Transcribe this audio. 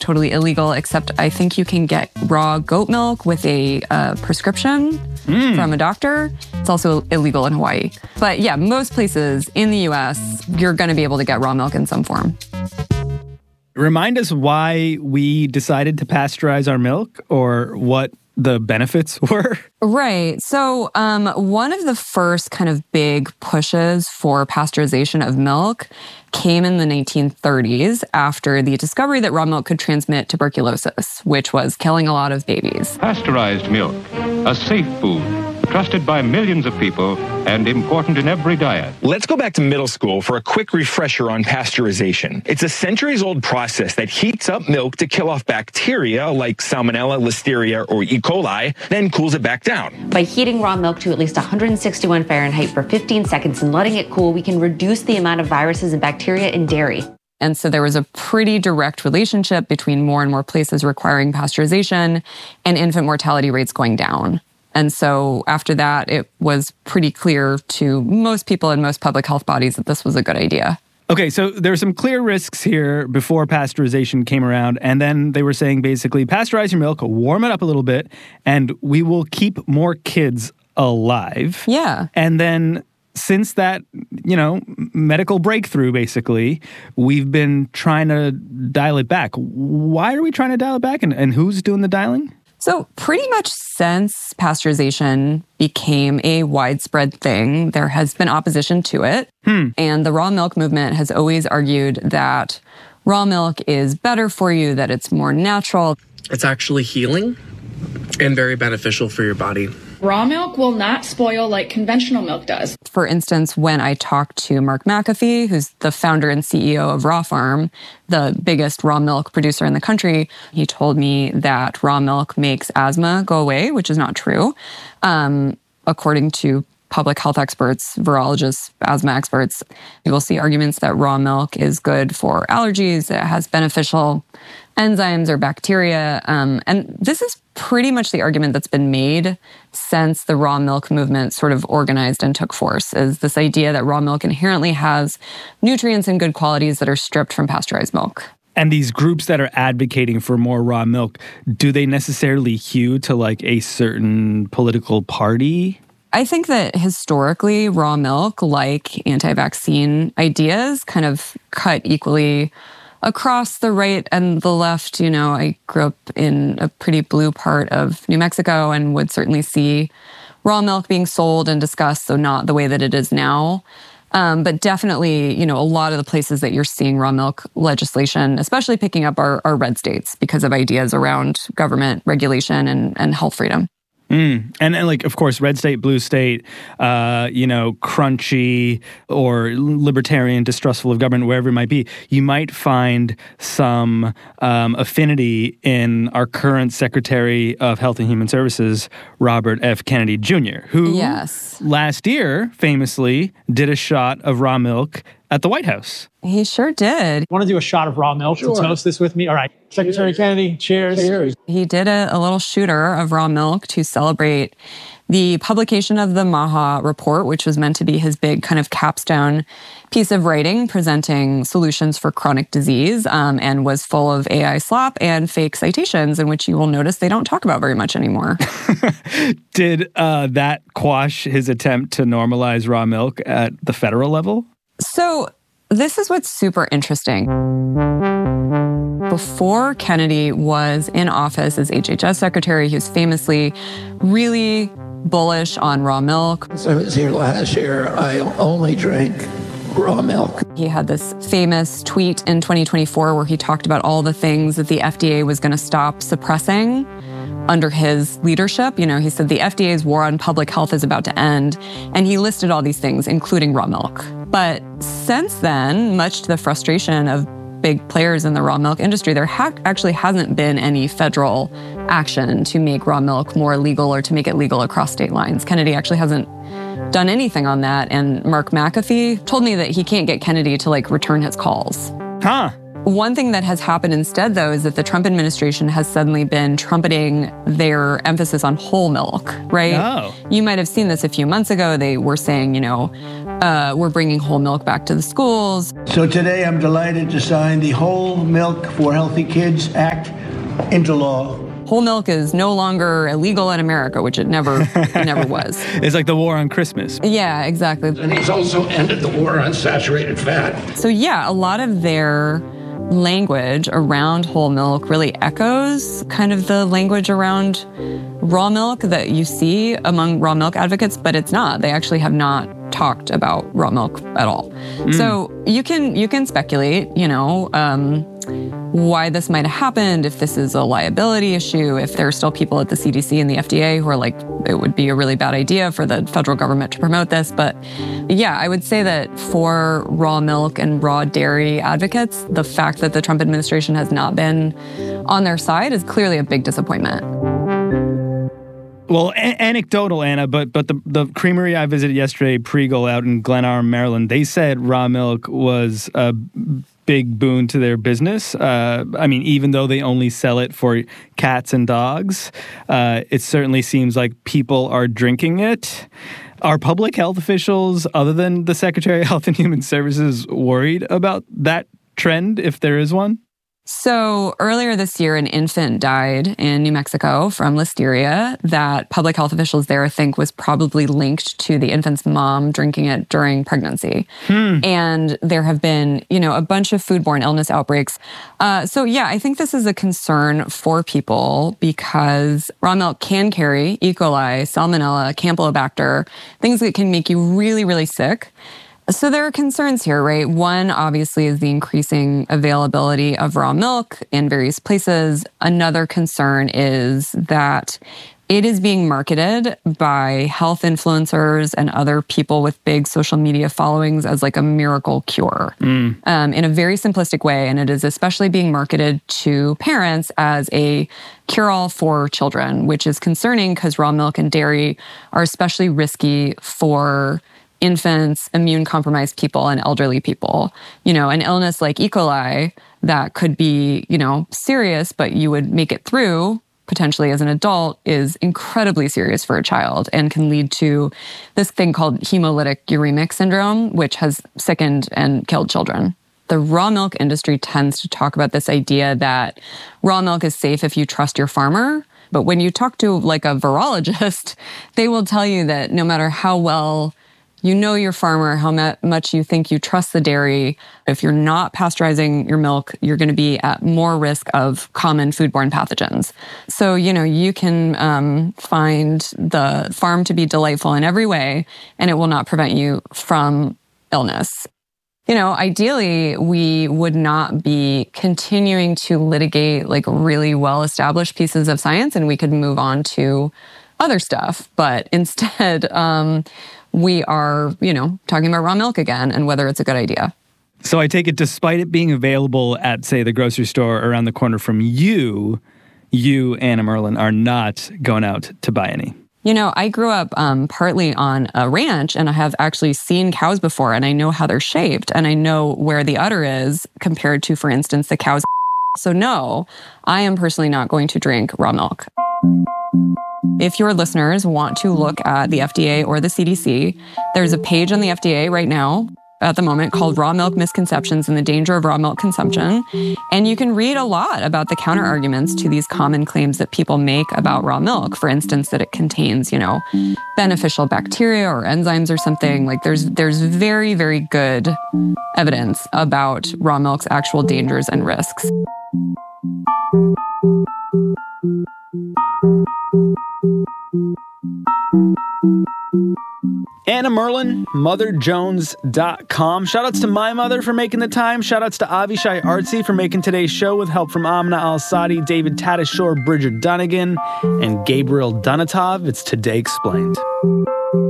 totally illegal, except I think you can get raw goat milk with a prescription from a doctor. It's also illegal in Hawaii. But yeah, most places in the U.S., you're going to be able to get raw milk in some form. Remind us why we decided to pasteurize our milk, or what the benefits were? Right. So one of the first kind of big pushes for pasteurization of milk came in the 1930s after the discovery that raw milk could transmit tuberculosis, which was killing a lot of babies. Pasteurized milk, a safe food, trusted by millions of people and important in every diet. Let's go back to middle school for a quick refresher on pasteurization. It's a centuries-old process that heats up milk to kill off bacteria like Salmonella, Listeria, or E. coli, then cools it back down. By heating raw milk to at least 161 Fahrenheit for 15 seconds and letting it cool, we can reduce the amount of viruses and bacteria in dairy. And so there was a pretty direct relationship between more and more places requiring pasteurization and infant mortality rates going down. And so after that, it was pretty clear to most people and most public health bodies that this was a good idea. Okay, so there were some clear risks here before pasteurization came around, and then they were saying basically, pasteurize your milk, warm it up a little bit, and we will keep more kids alive. Yeah. And then since that, medical breakthrough, basically, we've been trying to dial it back. Why are we trying to dial it back, and who's doing the dialing? So pretty much since pasteurization became a widespread thing, there has been opposition to it. And the raw milk movement has always argued that raw milk is better for you, that it's more natural. It's actually healing and very beneficial for your body. Raw milk will not spoil like conventional milk does. For instance, when I talked to Mark McAfee, who's the founder and CEO of Raw Farm, the biggest raw milk producer in the country, he told me that raw milk makes asthma go away, which is not true. According to public health experts, virologists, asthma experts, you will see arguments that raw milk is good for allergies, it has beneficial enzymes or bacteria. And this is pretty much the argument that's been made since the raw milk movement sort of organized and took force, is this idea that raw milk inherently has nutrients and good qualities that are stripped from pasteurized milk. And these groups that are advocating for more raw milk, do they necessarily hew to like a certain political party? I think that historically, raw milk, like anti-vaccine ideas, kind of cut equally across the right and the left. I grew up in a pretty blue part of New Mexico and would certainly see raw milk being sold and discussed, so not the way that it is now. But definitely, a lot of the places that you're seeing raw milk legislation, especially picking up, are red states because of ideas around government regulation and health freedom. And like, of course, red state, blue state, crunchy or libertarian, distrustful of government, wherever it might be, you might find some affinity in our current Secretary of Health and Human Services, Robert F. Kennedy Jr., who last year famously did a shot of raw milk at the White House. He sure did. Want to do a shot of raw milk to toast this with me? All right. Secretary Kennedy, cheers. He did a little shooter of raw milk to celebrate the publication of the MAHA report, which was meant to be his big kind of capstone piece of writing presenting solutions for chronic disease, and was full of AI slop and fake citations, in which you will notice they don't talk about very much anymore. Did that quash his attempt to normalize raw milk at the federal level? So this is what's super interesting. Before Kennedy was in office as HHS secretary, he was famously really bullish on raw milk. I was here last year. I only drank raw milk. He had this famous tweet in 2024 where he talked about all the things that the FDA was going to stop suppressing under his leadership. He said the FDA's war on public health is about to end, and he listed all these things, including raw milk. But since then, much to the frustration of big players in the raw milk industry, there actually hasn't been any federal action to make raw milk more legal or to make it legal across state lines. Kennedy actually hasn't done anything on that, and Mark McAfee told me that he can't get Kennedy to return his calls. Huh. One thing that has happened instead, though, is that the Trump administration has suddenly been trumpeting their emphasis on whole milk, right? Oh. You might have seen this a few months ago. They were saying, we're bringing whole milk back to the schools. So today I'm delighted to sign the Whole Milk for Healthy Kids Act into law. Whole milk is no longer illegal in America, which it never was. It's like the war on Christmas. Yeah, exactly. And he's also ended the war on saturated fat. So yeah, a lot of their language around whole milk really echoes kind of the language around raw milk that you see among raw milk advocates, but it's not. They actually have not talked about raw milk at all. So you can speculate, why this might have happened, if this is a liability issue, if there are still people at the CDC and the FDA who are like, it would be a really bad idea for the federal government to promote this. But yeah, I would say that for raw milk and raw dairy advocates, the fact that the Trump administration has not been on their side is clearly a big disappointment. Well, anecdotal, Anna, but the creamery I visited yesterday, Pregal, out in Glen Arm, Maryland, they said raw milk was a big boon to their business. Even though they only sell it for cats and dogs, it certainly seems like people are drinking it. Are public health officials, other than the Secretary of Health and Human Services, worried about that trend, if there is one? So earlier this year, an infant died in New Mexico from listeria that public health officials there think was probably linked to the infant's mom drinking it during pregnancy. And there have been, a bunch of foodborne illness outbreaks. So yeah, I think this is a concern for people because raw milk can carry E. coli, Salmonella, Campylobacter, things that can make you really, really sick. So there are concerns here, right? One, obviously, is the increasing availability of raw milk in various places. Another concern is that it is being marketed by health influencers and other people with big social media followings as like a miracle cure in a very simplistic way. And it is especially being marketed to parents as a cure-all for children, which is concerning because raw milk and dairy are especially risky for infants, immune-compromised people, and elderly people. An illness like E. coli that could be, serious, but you would make it through potentially as an adult is incredibly serious for a child and can lead to this thing called hemolytic uremic syndrome, which has sickened and killed children. The raw milk industry tends to talk about this idea that raw milk is safe if you trust your farmer. But when you talk to like a virologist, they will tell you that no matter how well you know your farmer, how much you think you trust the dairy, if you're not pasteurizing your milk, you're going to be at more risk of common foodborne pathogens. So, you can find the farm to be delightful in every way, and it will not prevent you from illness. Ideally, we would not be continuing to litigate like really well-established pieces of science, and we could move on to other stuff. But instead, we are, talking about raw milk again and whether it's a good idea. So I take it, despite it being available at, say, the grocery store around the corner from you, Anna Merlan, are not going out to buy any. I grew up partly on a ranch, and I have actually seen cows before, and I know how they're shaped, and I know where the udder is compared to, for instance, the cow's. So no, I am personally not going to drink raw milk. If your listeners want to look at the FDA or the CDC, there's a page on the FDA right now at the moment called Raw Milk Misconceptions and the Danger of Raw Milk Consumption. And you can read a lot about the counter-arguments to these common claims that people make about raw milk. For instance, that it contains, beneficial bacteria or enzymes or something. Like there's very, very good evidence about raw milk's actual dangers and risks. Anna Merlan, MotherJones.com. Shoutouts to my mother for making the time. Shoutouts to Avishai Artsy for making today's show with help from Amna Al-Sadi, David Tatasciore, Bridget Dunnigan, and Gabriel Dunatov. It's Today Explained.